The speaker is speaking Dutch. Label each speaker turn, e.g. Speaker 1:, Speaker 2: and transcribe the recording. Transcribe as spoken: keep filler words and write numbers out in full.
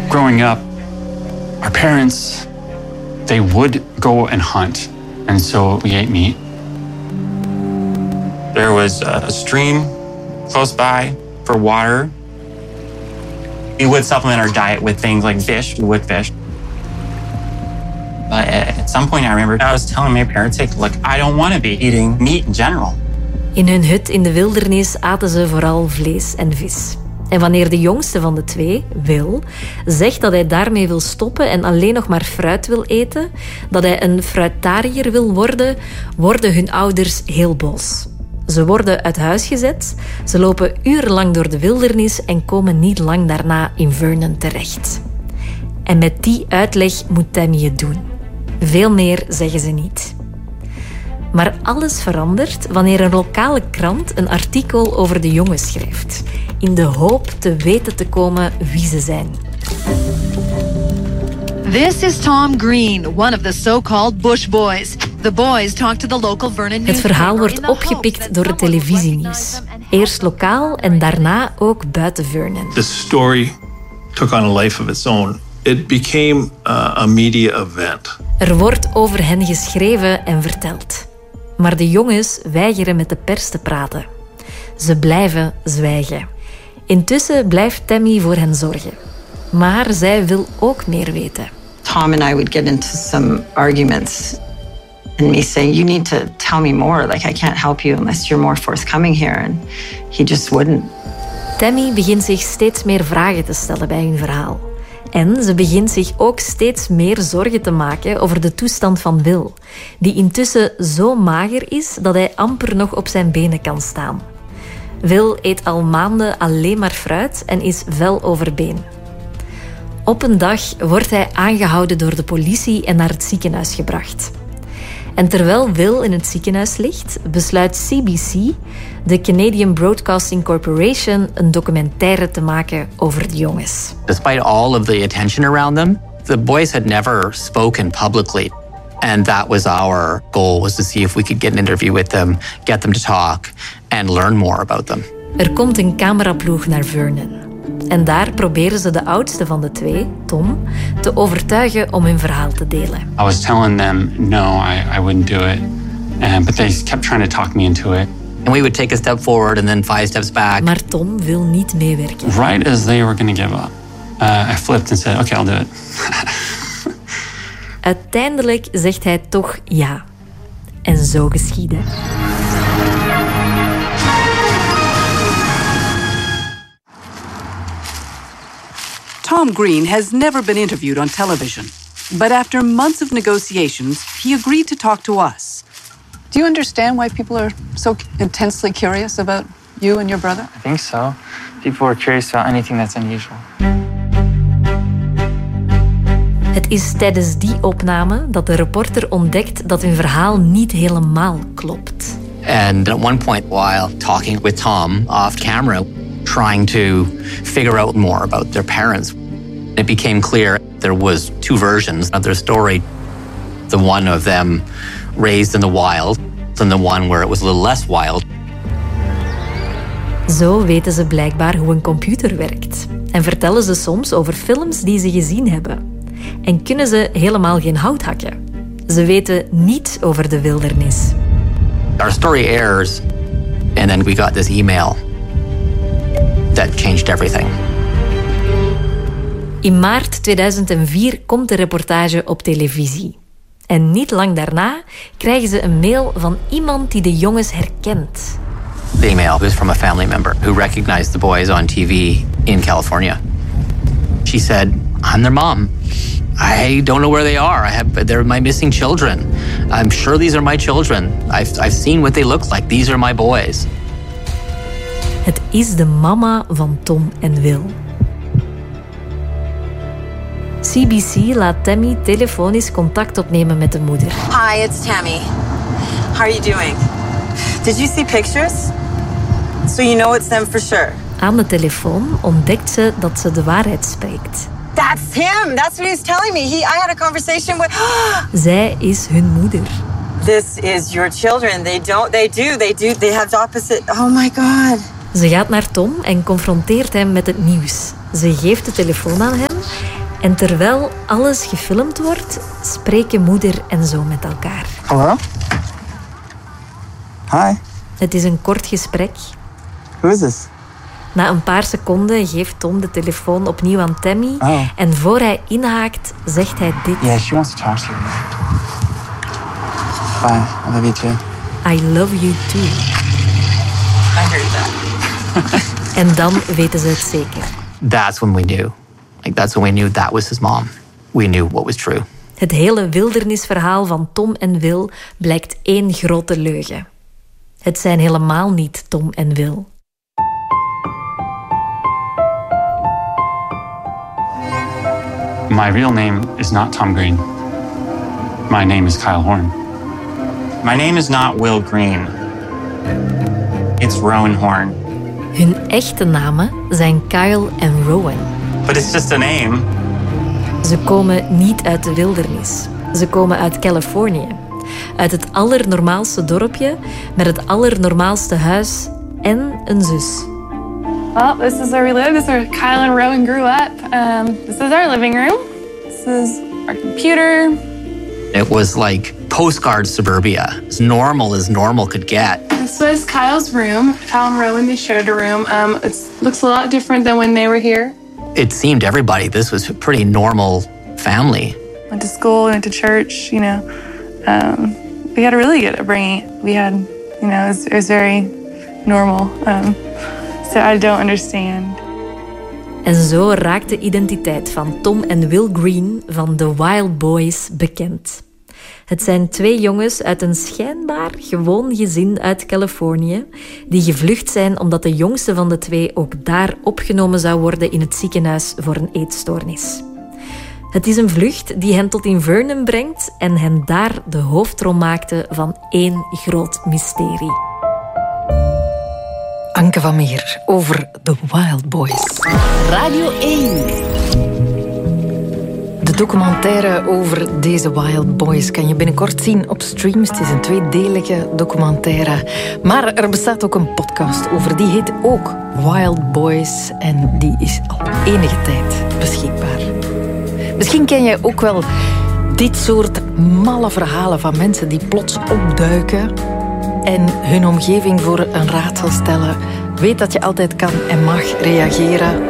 Speaker 1: Growing up, our parents, they would go and hunt. And so we ate meat. There was a stream close by for water. We would supplement our diet with things like fish. We would fish. But at some point I remember I was telling my parents, like, look, I don't want to be eating meat in general.
Speaker 2: In hun hut in de wildernis aten ze vooral vlees en vis. En wanneer de jongste van de twee, Will, zegt dat hij daarmee wil stoppen en alleen nog maar fruit wil eten, dat hij een fruitariër wil worden, worden hun ouders heel boos. Ze worden uit huis gezet, ze lopen urenlang door de wildernis en komen niet lang daarna in Vernon terecht. En met die uitleg moet Tammy het doen. Veel meer zeggen ze niet. Maar alles verandert wanneer een lokale krant een artikel over de jongen schrijft, in de hoop te weten te komen wie ze zijn.
Speaker 3: This is Tom Green, one of the so-called Bush Boys. The boys talk to the local Vernon.
Speaker 2: Het verhaal wordt opgepikt door het televisienieuws. Eerst lokaal en daarna ook buiten Vernon.
Speaker 4: The story took on a life of its own. It became uh, a media event.
Speaker 2: Er wordt over hen geschreven en verteld. Maar de jongens weigeren met de pers te praten. Ze blijven zwijgen. Intussen blijft Tammy voor hen zorgen. Maar zij wil ook meer weten.
Speaker 5: Tom and I would get into some arguments. And me saying, you need to tell me more. Like, I can't help you unless you're more forthcoming here. And he just wouldn't.
Speaker 2: Tammy begint zich steeds meer vragen te stellen bij hun verhaal. En ze begint zich ook steeds meer zorgen te maken over de toestand van Will, die intussen zo mager is dat hij amper nog op zijn benen kan staan. Will eet al maanden alleen maar fruit en is vel over been. Op een dag wordt hij aangehouden door de politie en naar het ziekenhuis gebracht. En terwijl Will in het ziekenhuis ligt, besluit C B C, de Canadian Broadcasting Corporation, een documentaire te maken over de jongens.
Speaker 6: Despite all of the attention around them, the boys had never spoken publicly. And that was our goal, was to see if we could get an interview with them, get them to talk and learn more about them.
Speaker 2: Er komt een cameraploeg naar Vernon. En daar proberen ze de oudste van de twee, Tom, te overtuigen om hun verhaal te delen.
Speaker 1: I was telling them, no, I, I wouldn't do it. Uh, but they kept trying to talk me into it.
Speaker 6: And we would take a step forward and then five steps back.
Speaker 2: Maar Tom wil niet meewerken.
Speaker 1: Right as they were going to give up, uh, I flipped and said, okay, I'll do it.
Speaker 2: Uiteindelijk zegt hij toch ja. En zo geschiedde.
Speaker 7: Tom Green has never been interviewed on television, but after months of negotiations, he agreed to talk to us.
Speaker 8: Do you understand why people are so intensely curious about you and your brother?
Speaker 9: I think so. People are curious about anything that's unusual.
Speaker 2: Het is tijdens die opname dat de reporter ontdekt dat hun verhaal niet helemaal klopt.
Speaker 6: And at one point, while talking with Tom off camera, trying to figure out more about their parents, it became clear there was two versions of their story. The one of them raised in the wild, and the one where it was a little less wild.
Speaker 2: Zo weten ze blijkbaar hoe een computer werkt. En vertellen ze soms over films die ze gezien hebben. En kunnen ze helemaal geen hout hakken. Ze weten niets over de wildernis.
Speaker 6: Our story airs, and then we got this email that changed everything.
Speaker 2: In maart tweeduizend vier komt de reportage op televisie. En niet lang daarna krijgen ze een mail van iemand die de jongens herkent.
Speaker 6: The email was from a family member who recognized the boys on T V in California. She said, I'm their mom. I don't know where they are. I have, they're my missing children. I'm sure these are my children. I've, I've seen what they look like. These are my boys.
Speaker 2: Het is de mama van Tom en Will. C B C laat Tammy telefonisch contact opnemen met de moeder.
Speaker 5: Hi, it's Tammy. How are you doing? Did you see pictures? So you know it's them for sure.
Speaker 2: Aan de telefoon ontdekt ze dat ze de waarheid spreekt.
Speaker 5: That's him. That's what he's telling me. He, I had a conversation with...
Speaker 2: Zij is hun moeder.
Speaker 5: This is your children. They don't... They do. They do. They have the opposite... Oh my God.
Speaker 2: Ze gaat naar Tom en confronteert hem met het nieuws. Ze geeft de telefoon aan hem En terwijl alles gefilmd wordt, spreken moeder en zoon met elkaar.
Speaker 9: Hallo? Hi.
Speaker 2: Het is een kort gesprek.
Speaker 9: Who is this?
Speaker 2: Na een paar seconden geeft Tom de telefoon opnieuw aan Tammy.
Speaker 9: Oh.
Speaker 2: En voor hij inhaakt, zegt hij dit.
Speaker 9: Yeah, she wants to talk to you. Bye. I love you too.
Speaker 2: I love you too.
Speaker 5: I heard that.
Speaker 2: En dan weten ze het zeker.
Speaker 6: That's when we knew. Like, that's when we knew that was his mom. We knew what was true.
Speaker 2: Het hele wildernisverhaal van Tom en Will blijkt één grote leugen. Het zijn helemaal niet Tom en Will.
Speaker 1: My real name is not Tom Green. My name is Kyle Horn. My name is not Will Green. It's Rowan Horn.
Speaker 2: Hun echte namen zijn Kyle en Rowan.
Speaker 1: But it's just a name.
Speaker 2: Ze komen niet uit de wildernis. Ze komen uit Californië. Uit het allernormaalste dorpje met het allernormaalste huis en een zus.
Speaker 10: Well, this is where we live. This is where Kyle and Rowan grew up. Um, this is our living room. This is our computer.
Speaker 6: It was like postcard suburbia, as normal as normal could get.
Speaker 10: This was Kyle's room. Kyle and Rowan, they shared a room. Um, it looks a lot different than when they were here.
Speaker 6: It seemed to everybody this was a pretty normal family.
Speaker 10: Went to school, went to church, you know. Um, we had a really good upbringing. We had, you know, it was, it was very normal. Um, so I don't understand.
Speaker 2: En zo raakt de identiteit van Tom en Will Green van The Wild Boys bekend. Het zijn twee jongens uit een schijnbaar gewoon gezin uit Californië die gevlucht zijn omdat de jongste van de twee ook daar opgenomen zou worden in het ziekenhuis voor een eetstoornis. Het is een vlucht die hen tot in Vernon brengt en hen daar de hoofdrol maakte van één groot mysterie.
Speaker 11: Anke van Meer over The Wild Boys. Radio één. De documentaire over deze Wild Boys kan je binnenkort zien op streams. Het is een tweedelige documentaire. Maar er bestaat ook een podcast over. Die heet ook Wild Boys. En die is al enige tijd beschikbaar. Misschien ken jij ook wel dit soort malle verhalen van mensen die plots opduiken en hun omgeving voor een raadsel stellen. Weet dat je altijd kan en mag reageren